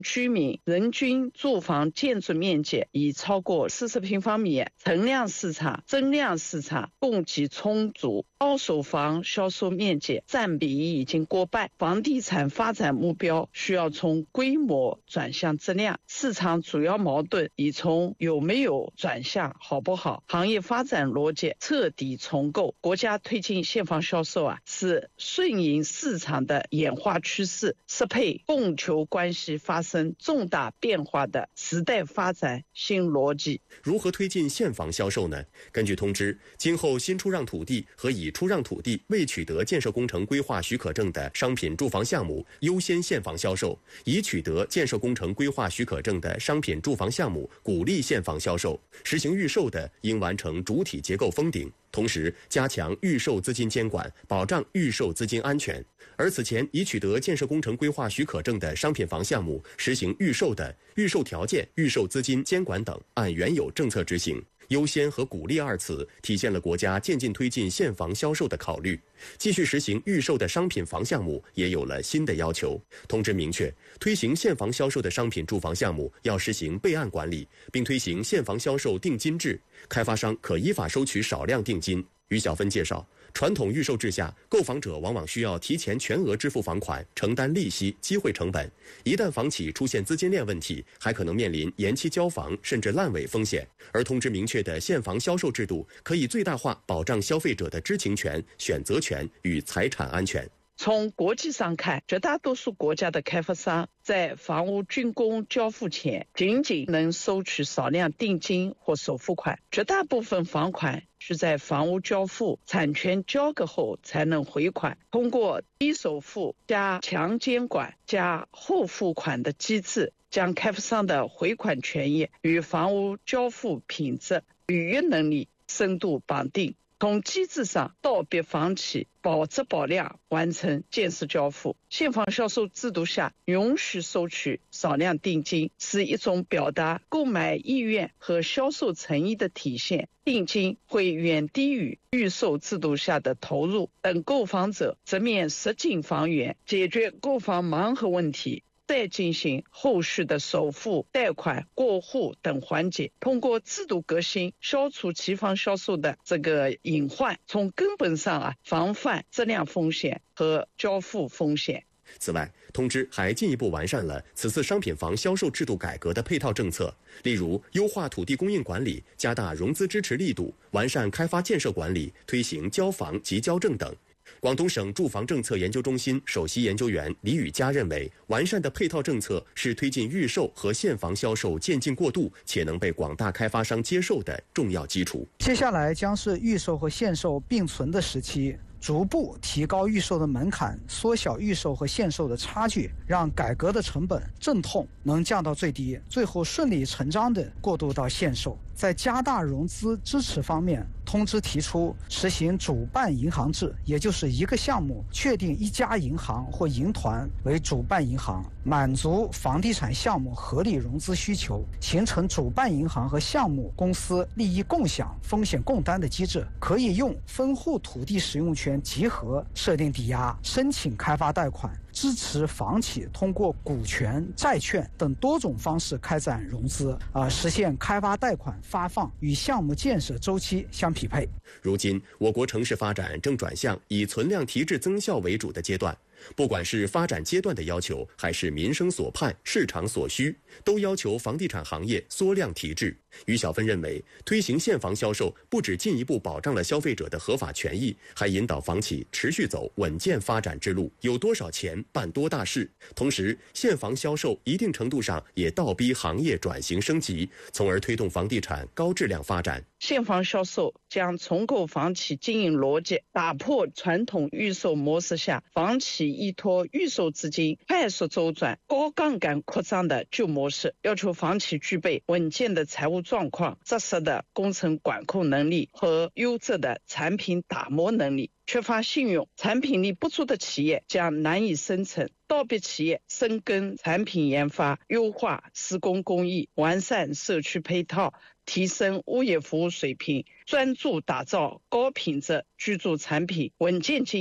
居民人均住房建筑面积已超过40平方米，存量市场、增量市场供给充足，二手房销售面积占比已经过半。房地产发展目标需要从规模转向质量，市场主要矛盾已从有没有转向好不好，行业发展逻辑彻底重构。国家推进现房销售是顺应市场的演化趋势，适配供求关系发生重大变化的时代发展新逻辑。 如何推进现房销售呢？根据通知，今后新出让土地和已出让土地未取得建设工程规划许可证的商品住房项目优先现房销售，已取得建设工程规划许可证的商品住房项目鼓励现房销售，实行预售的应完成主体结构封顶，同时加强预售资金监管，保障预售资金安全。而此前已取得建设工程规划许可证的商品房项目实行预售的，预售条件、预售资金监管等按原有政策执行。优先和鼓励二词体现了国家渐进推进现房销售的考虑。继续实行预售的商品房项目也有了新的要求。通知明确，推行现房销售的商品住房项目要实行备案管理，并推行现房销售定金制，开发商可依法收取少量定金。于小芬介绍，传统预售制下，购房者往往需要提前全额支付房款，承担利息、机会成本。一旦房企出现资金链问题，还可能面临延期交房甚至烂尾风险。而通知明确的现房销售制度，可以最大化保障消费者的知情权、选择权与财产安全。 从国际上看，绝大多数国家的开发商在房屋竣工交付前仅能收取少量定金或首付款，绝大部分房款是在房屋交付、产权交割后才能回款。通过低首付加强监管加后付款的机制，将开发商的回款权益与房屋交付品质、履约能力深度绑定。从机制上倒逼房企保质保量完成建设交付。现房销售制度下允许收取少量定金，是一种表达购买意愿和销售诚意的体现。定金会远低于预售制度下的投入，等购房者直面实景房源，解决购房盲盒问题，再进行后续的首付、贷款、过户等环节。通过制度革新，消除期房销售的这个隐患，从根本上防范质量风险和交付风险。 此外，通知还进一步完善了此次商品房销售制度改革的配套政策，例如优化土地供应管理，加大融资支持力度，完善开发建设管理，推行交房及交证等。广东省住房政策研究中心首席研究员李宇佳认为，完善的配套政策是推进预售和现房销售渐进过渡且能被广大开发商接受的重要基础。 接下来将是预售和现售并存的时期，逐步提高预售的门槛，缩小预售和现售的差距，让改革的成本、阵痛能降到最低，最后顺理成章地过渡到现售。在加大融资支持方面，通知提出实行主办银行制，也就是一个项目确定一家银行或银团为主办银行，满足房地产项目合理融资需求，形成主办银行和项目公司利益共享、风险共担的机制，可以用分户土地使用权集合设定抵押、申请开发贷款，支持房企通过股权、债券等多种方式开展融资，实现开发贷款发放与项目建设周期相匹配。 如今，我国城市发展正转向以存量提质增效为主的阶段。不管是发展阶段的要求，还是民生所盼、市场所需，都要求房地产行业缩量提质。于小芬认为，推行现房销售不只进一步保障了消费者的合法权益，还引导房企持续走稳健发展之路，有多少钱办多大事。同时，现房销售一定程度上也倒逼行业转型升级，从而推动房地产高质量发展。 现房销售将重构房企经营逻辑，打破传统预售模式下房企依托预售资金快速周转、高杠杆扩张的旧模式，要求房企具备稳健的财务状况、扎实的工程管控能力和优质的产品打磨能力。缺乏信用、产品力不足的企业将难以生存，倒逼企业深耕产品研发，优化施工工艺，完善社区配套，提升物业服务水平，专注打造高品质居住产品，稳健经营，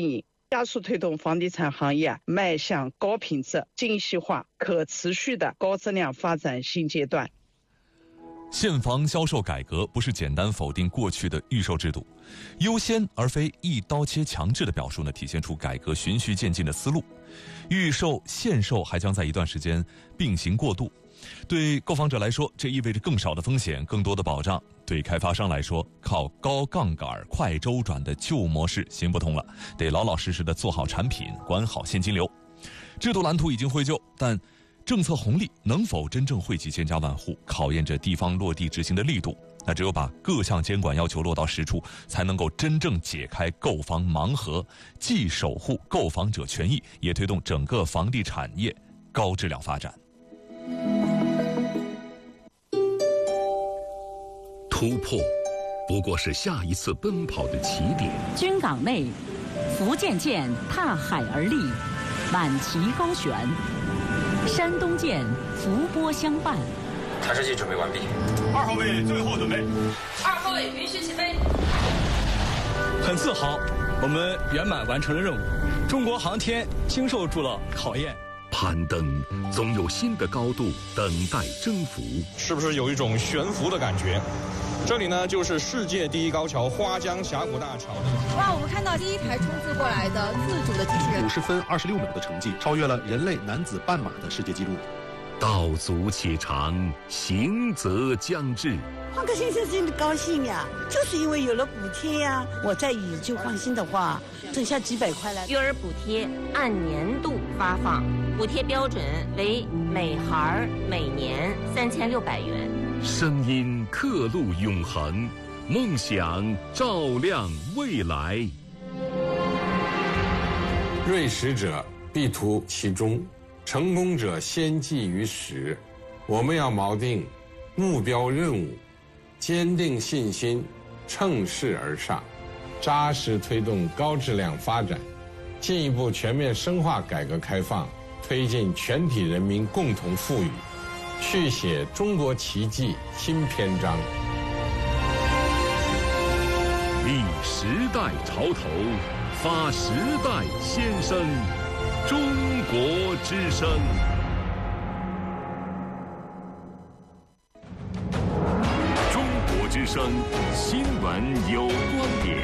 加速推动房地产行业迈向高品质、精细化、可持续的高质量发展新阶段。 现房销售改革不是简单否定过去的预售制度，优先而非一刀切强制的表述呢，体现出改革循序渐进的思路。预售、限售还将在一段时间并行过渡。对购房者来说，这意味着更少的风险，更多的保障；对开发商来说，靠高杠杆、快周转的旧模式行不通了，得老老实实的做好产品，管好现金流。制度蓝图已经绘就，但政策红利能否真正惠及千家万户，考验着地方落地执行的力度。那只有把各项监管要求落到实处，才能够真正解开购房盲盒，既守护购房者权益，也推动整个房地产业高质量发展。 突破不过是下一次奔跑的起点。 军港内，福建舰踏海而立，满旗高悬；山东舰伏波相伴。 探视器准备完毕 ，2号位最后准备 ，2号位允许起飞。 很自豪，我们圆满完成了任务，中国航天经受住了考验。 攀登总有新的高度等待征服， 是不是有一种悬浮的感觉？这里呢，就是世界第一高桥花江峡谷大桥。 哇，我们看到第一台冲刺过来的自主的机器人 ，50分26秒的成绩，超越了人类男子半马的世界纪录。 道阻且长，行则将至。 换个先生真的高兴呀，就是因为有了补贴呀。我在宇宙放心的话，挣下几百块来。 育儿补贴按年度发放，补贴标准为每孩每年3600元。 声音刻录永恒，梦想照亮未来。 锐实者必图其中，成功者先记于始。我们要锚定目标任务，坚定信心，乘势而上，扎实推动高质量发展，进一步全面深化改革开放，推进全体人民共同富裕，续写中国奇迹新篇章。 立时代潮头，发时代先声，中国之声。中国之声新闻有观点，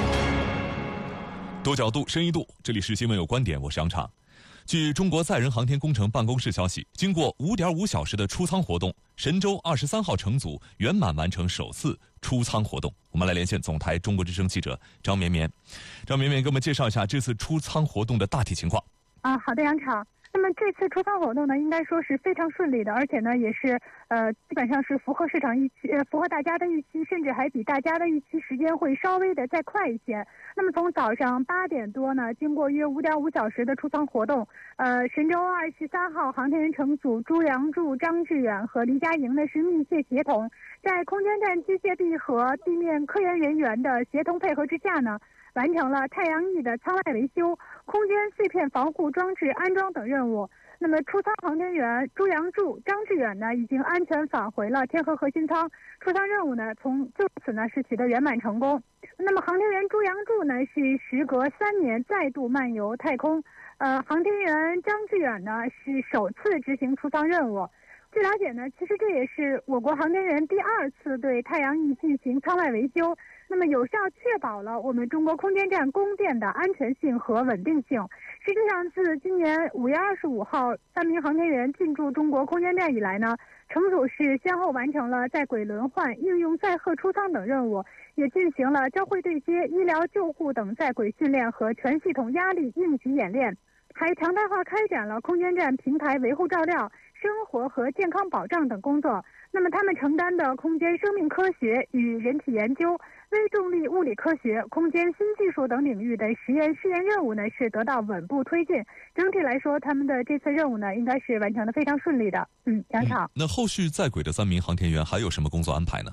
多角度、深一度，这里是新闻有观点，我是杨畅。据中国载人航天工程办公室消息，经过5.5小时的出舱活动，神舟23号乘组圆满完成首次出舱活动。我们来连线总台中国之声记者张绵绵。张绵绵给我们介绍一下这次出舱活动的大体情况。 好的，杨畅。那么这次出舱活动呢，应该说是非常顺利的，而且呢，也是基本上是符合市场预期，符合大家的预期，甚至还比大家的预期时间会稍微的再快一些。那么从早上8点多呢，经过约5.5小时的出舱活动，神舟23号航天员乘组朱杨柱、张志远和黎佳莹呢是密切协同，在空间站机械臂和地面科研人员的协同配合之下呢，完成了太阳翼的舱外维修、空间碎片防护装置安装等任务。那么出舱航天员朱杨柱、张志远呢，已经安全返回了天河核心舱，出舱任务呢就此呢是取得圆满成功。那么航天员朱杨柱呢是时隔3年再度漫游太空，航天员张志远呢是首次执行出舱任务。据了解呢，其实这也是我国航天员第2次对太阳翼进行舱外维修，那么有效确保了我们中国空间站供电的安全性和稳定性。实际上，自今年5月25号3名航天员进驻中国空间站以来呢，乘组是先后完成了在轨轮换、应用载荷出舱等任务，也进行了交会对接、医疗救护等在轨训练和全系统压力应急演练，还常态化开展了空间站平台维护照料、生活和健康保障等工作。那么他们承担的空间生命科学与人体研究、微重力物理科学、空间新技术等领域的实验试验任务呢，是得到稳步推进。整体来说，他们的这次任务呢，应该是完成的非常顺利的。杨畅。 那后续在轨的3名航天员还有什么工作安排呢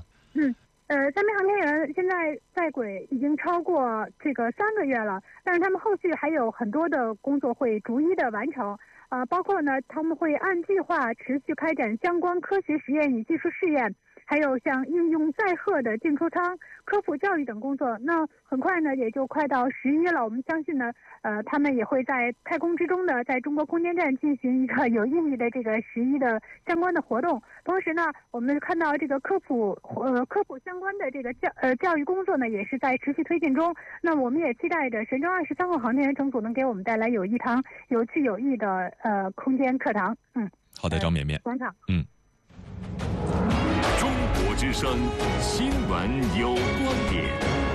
？3名航天员现在在轨已经超过这个3个月了，但是他们后续还有很多的工作会逐一的完成。包括呢，他们会按计划持续开展相关科学实验与技术试验， 还有像应用载荷的进出舱、科普教育等工作。那很快呢，也就快到11了。我们相信呢，他们也会在太空之中的，在中国空间站进行一个有意义的这个11的相关的活动。同时呢，我们看到这个科普相关的这个教育工作呢，也是在持续推进中。那我们也期待着神舟23号航天员乘组能给我们带来有一堂有趣有益的空间课堂。 好的，张绵绵。 广场。 中国之声新闻有观点。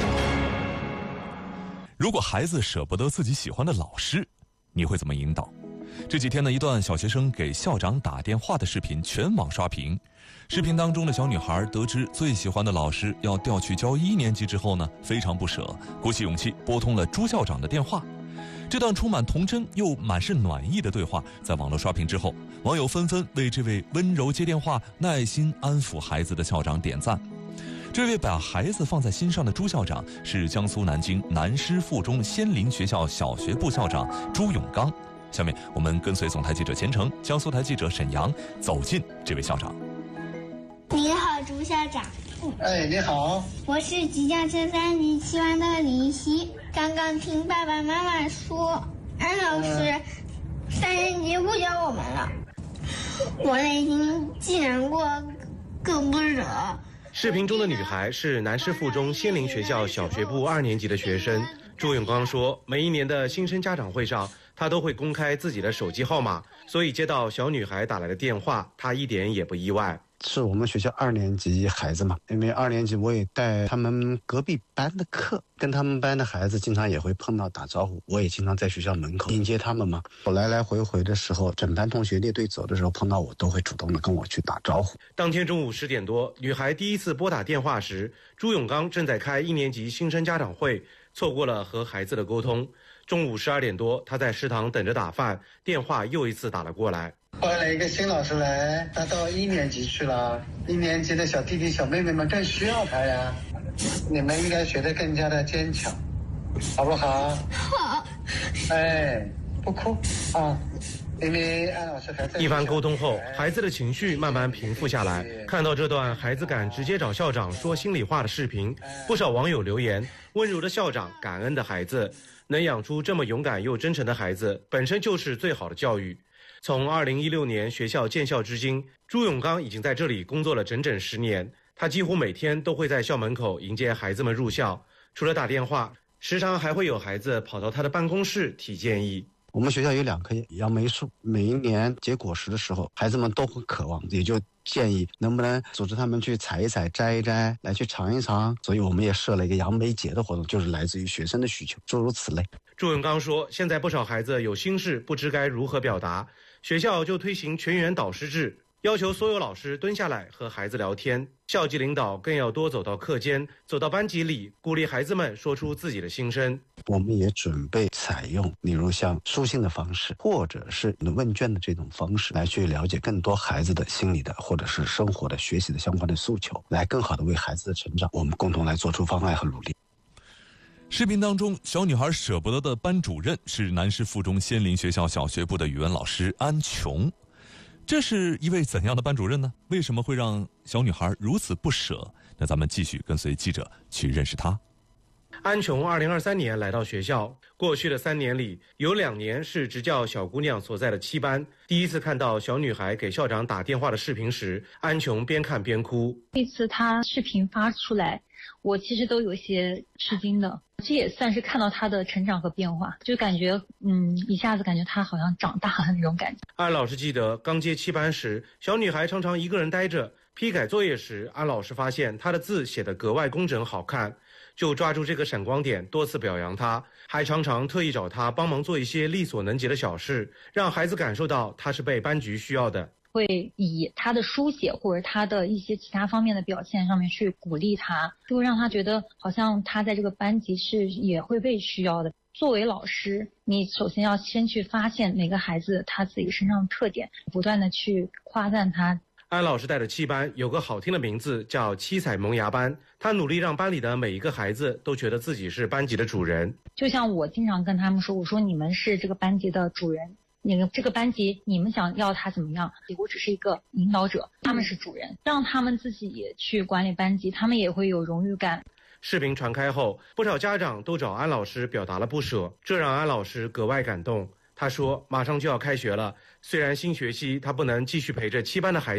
如果孩子舍不得自己喜欢的老师，你会怎么引导？这几天呢，一段小学生给校长打电话的视频全网刷屏。视频当中的小女孩得知最喜欢的老师要调去教1年级之后呢，非常不舍，鼓起勇气拨通了朱校长的电话。这段充满童真又满是暖意的对话在网络刷屏之后，网友纷纷为这位温柔接电话、耐心安抚孩子的校长点赞。这位把孩子放在心上的朱校长是江苏南京南师附中仙林学校小学部校长朱永刚。下面我们跟随总台记者钱程、江苏台记者沈阳走进这位校长。 你好，朱校长。 你好， 我是即将升3级期班的林夕。刚刚听爸爸妈妈说，安老师3年级不教我们了，我内心既难过更不舍。 视频中的女孩是南师附中仙林学校小学部2年级的学生。朱永刚说，每一年的新生家长会上，他都会公开自己的手机号码，所以接到小女孩打来的电话，他一点也不意外。 是我们学校2年级孩子嘛，因为2年级我也带他们隔壁班的课，跟他们班的孩子经常也会碰到打招呼，我也经常在学校门口迎接他们嘛。我来来回回的时候，整班同学列队走的时候碰到我，都会主动的跟我去打招呼。 当天中午10点多，女孩第一次拨打电话时，朱永刚正在开1年级新生家长会，错过了和孩子的沟通。中午12点多，他在食堂等着打饭，电话又一次打了过来。 换了一个新老师来，他到1年级去了，1年级的小弟弟小妹妹们更需要他呀，你们应该学得更加的坚强，好不好？ 好。 不哭啊，因为安老师还在。 一番沟通后，孩子的情绪慢慢平复下来。看到这段孩子敢直接找校长说心里话的视频，不少网友留言：温柔的校长，感恩的孩子，能养出这么勇敢又真诚的孩子，本身就是最好的教育。从2016年学校建校至今，朱永刚已经在这里工作了整整10年。他几乎每天都会在校门口迎接孩子们入校，除了打电话，时常还会有孩子跑到他的办公室提建议。 我们学校有2棵杨梅树，每一年结果实的时候，孩子们都很渴望，也就建议能不能组织他们去采一采、摘一摘，来去尝一尝。所以我们也设了一个杨梅节的活动，就是来自于学生的需求，诸如此类。 朱永刚说，现在不少孩子有心事，不知该如何表达，学校就推行全员导师制，要求所有老师蹲下来和孩子聊天，校级领导更要多走到课间，走到班级里，鼓励孩子们说出自己的心声。 我们也准备采用例如像书信的方式，或者是问卷的这种方式，来去了解更多孩子的心理的或者是生活的学习的相关的诉求，来更好的为孩子的成长我们共同来做出方案和努力。 视频当中，小女孩舍不得的班主任是南师附中仙林学校小学部的语文老师安琼。这是一位怎样的班主任呢？为什么会让小女孩如此不舍？那咱们继续跟随记者去认识她。 安琼2023年来到学校，过去的3年里，有2年是执教小姑娘所在的7班。第一次看到小女孩给校长打电话的视频时，安琼边看边哭。 这次她视频发出来，我其实都有些吃惊的。这也算是看到她的成长和变化，就感觉一下子感觉她好像长大了那种感觉。 安老师记得刚接7班时，小女孩常常一个人待着，批改作业时，安老师发现她的字写得格外工整好看，就抓住这个闪光点多次表扬她，还常常特意找她帮忙做一些力所能及的小事，让孩子感受到她是被班级需要的。 会以他的书写或者他的一些其他方面的表现上面去鼓励他，就会让他觉得好像他在这个班级是也会被需要的。作为老师，你首先要先去发现每个孩子他自己身上的特点，不断的去夸赞他。 安老师带的7班有个好听的名字叫七彩萌芽班，他努力让班里的每一个孩子都觉得自己是班级的主人。 就像我经常跟他们说，我说你们是这个班级的主人， 这个班级你们想要他怎么样，我只是一个引导者，他们是主人，让他们自己也去管理班级，他们也会有荣誉感。 视频传开后，不少家长都找安老师表达了不舍，这让安老师格外感动。他说马上就要开学了，虽然新学期他不能继续陪着7班的孩子